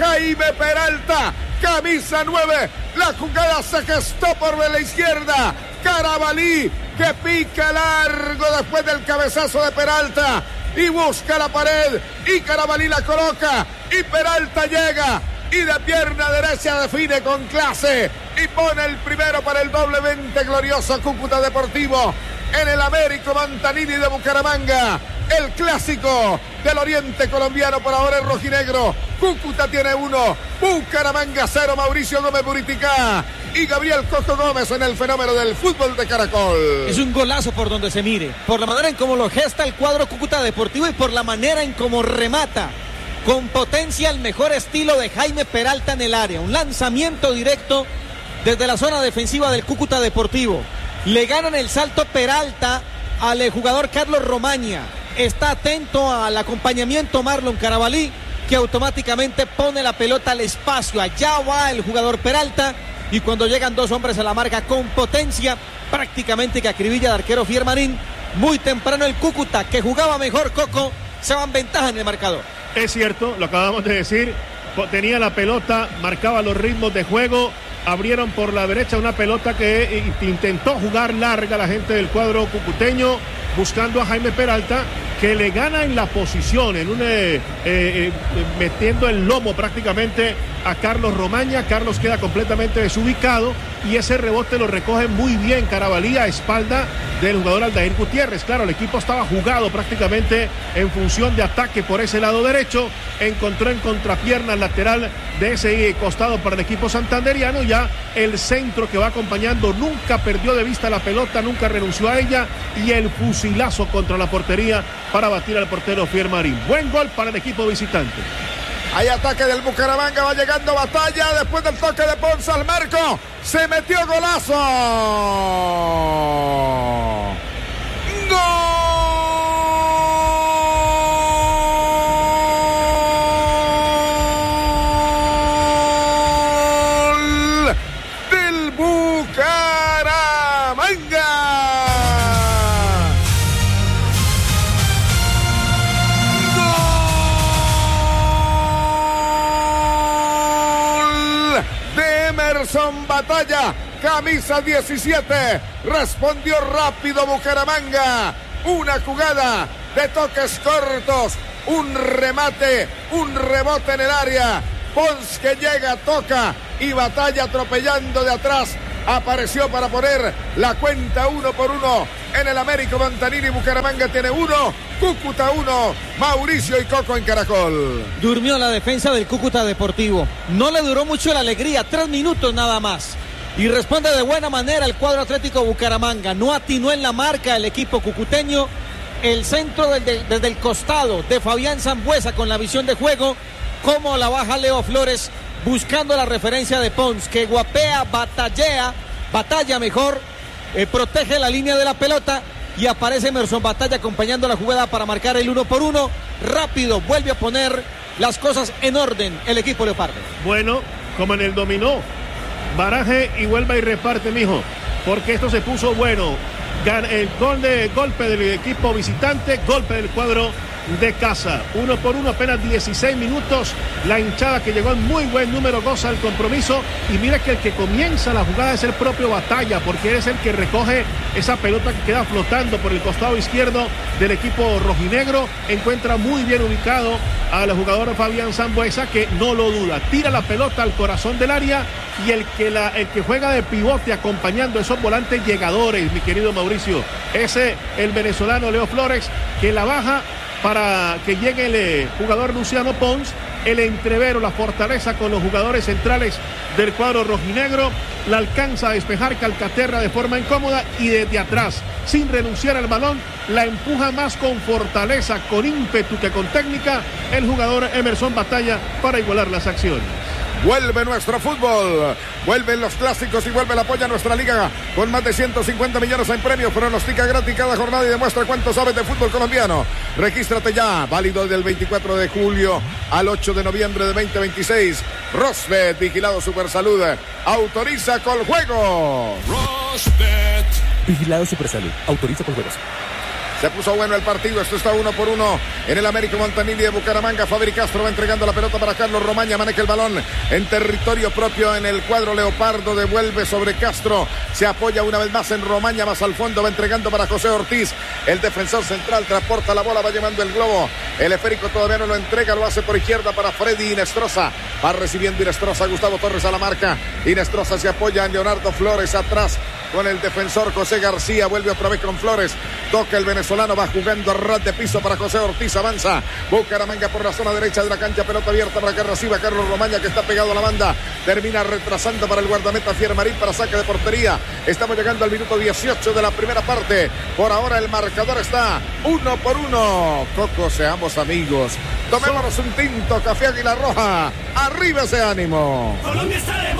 Jaime Peralta, camisa 9. La jugada se gestó por la izquierda. Carabalí, que pica largo después del cabezazo de Peralta y busca la pared, y Carabalí la coloca, y Peralta llega y de pierna derecha define con clase y pone el primero para el doblemente glorioso Cúcuta Deportivo en el Américo Montanini de Bucaramanga. El clásico del oriente colombiano, por ahora es rojinegro. Cúcuta tiene 1, Bucaramanga 0. Mauricio Gómez Buriticá y Gabriel Coco Gómez en el fenómeno del fútbol de Caracol. Es un golazo por donde se mire, por la manera en cómo lo gesta el cuadro Cúcuta Deportivo y por la manera en cómo remata. Con potencia, el mejor estilo de Jaime Peralta en el área. Un lanzamiento directo desde la zona defensiva del Cúcuta Deportivo. Le ganan el salto Peralta al jugador Carlos Romaña. Está atento al acompañamiento Marlon Carabalí, que automáticamente pone la pelota al espacio. Allá va el jugador Peralta, y cuando llegan dos hombres a la marca con potencia, prácticamente que acribilla de arquero Fiermarín. Muy temprano el Cúcuta, que jugaba mejor, Coco, se va en ventaja en el marcador. Es cierto, lo acabamos de decir, tenía la pelota, marcaba los ritmos de juego, abrieron por la derecha una pelota que intentó jugar larga la gente del cuadro cucuteño, buscando a Jaime Peralta, que le gana en la posición, metiendo el lomo prácticamente a Carlos Romaña. Carlos queda completamente desubicado y ese rebote lo recoge muy bien Carabalí a espalda del jugador Aldair Gutiérrez. Claro, el equipo estaba jugado prácticamente en función de ataque por ese lado derecho, encontró en contrapierna lateral de ese costado para el equipo santanderiano. Ya el centro que va acompañando nunca perdió de vista la pelota, nunca renunció a ella, y el fusilazo contra la portería para batir al portero Fiermarín. Buen gol para el equipo visitante. Hay ataque del Bucaramanga, va llegando Batalla después del toque de Ponce al marco. Se metió, golazo. ¡Gol! Del Bucaramanga. Emerson Batalla, camisa 17, respondió rápido Bucaramanga. Una jugada de toques cortos, un remate, un rebote en el área. Pons que llega, toca, y Batalla atropellando de atrás apareció para poner la cuenta 1-1 en el Américo Montanini. Bucaramanga tiene 1, Cúcuta 1, Mauricio y Coco en Caracol. Durmió la defensa del Cúcuta Deportivo, no le duró mucho la alegría, 3 minutos nada más, y responde de buena manera el cuadro Atlético Bucaramanga. No atinó en la marca el equipo cucuteño. El centro desde el costado de Fabián Zambuesa, con la visión de juego, como la baja Leo Flores, buscando la referencia de Pons, que guapea, batalla mejor, protege la línea de la pelota, y aparece Emerson Batalla acompañando la jugada para marcar el 1-1. Rápido, vuelve a poner las cosas en orden el equipo leopardo. Bueno, como en el dominó, baraje y vuelva y reparte, mijo, porque esto se puso bueno. El golpe del equipo visitante, golpe del cuadro de casa. 1-1, apenas 16 minutos. La hinchada, que llegó en muy buen número, goza el compromiso. Y mira que el que comienza la jugada es el propio Batalla, porque es el que recoge esa pelota que queda flotando por el costado izquierdo del equipo rojinegro. Encuentra muy bien ubicado al jugador Fabián Zambuesa, que no lo duda, tira la pelota al corazón del área, y el que juega de pivote acompañando esos volantes llegadores, mi querido Mauricio, el venezolano Leo Flores, que la baja para que llegue el jugador Luciano Pons. El entrevero, la fortaleza con los jugadores centrales del cuadro rojinegro, la alcanza a despejar Calcaterra de forma incómoda, y desde atrás, sin renunciar al balón, la empuja más con fortaleza, con ímpetu que con técnica, el jugador Emerson Batalla, para igualar las acciones. Vuelve nuestro fútbol, vuelven los clásicos y vuelve el apoyo a nuestra liga con más de 150 millones en premios. Pronostica gratis cada jornada y demuestra cuánto sabes de fútbol colombiano. Regístrate ya, válido del 24 de julio al 8 de noviembre de 2026. Rosbet, vigilado Supersalud, autoriza Coljuegos. Rosbet, vigilado Supersalud, autoriza Coljuegos. Se puso bueno el partido. Esto está 1-1 en el Américo Montanilli de Bucaramanga. Fabri Castro va entregando la pelota para Carlos Romaña. Maneja el balón en territorio propio en el cuadro leopardo. Devuelve sobre Castro. Se apoya una vez más en Romaña. Más al fondo va entregando para José Ortiz. El defensor central transporta la bola. Va llevando el globo. El esférico todavía no lo entrega. Lo hace por izquierda para Freddy Inestrosa. Va recibiendo Inestrosa. Gustavo Torres a la marca. Inestrosa se apoya en Leonardo Flores atrás con el defensor José García. Vuelve otra vez con Flores. Toca el venezolano. Va jugando a ras de piso para José Ortiz. Avanza Bucaramanga por la zona derecha de la cancha. Pelota abierta para que reciba Carlos Romaña, que está pegado a la banda. Termina retrasando para el guardameta Fiermarín para saque de portería. Estamos llegando al minuto 18 de la primera parte. Por ahora el marcador está 1-1. Coco, seamos amigos. Tomémonos un tinto, café Águila Roja. Arriba ese ánimo. Colombia está de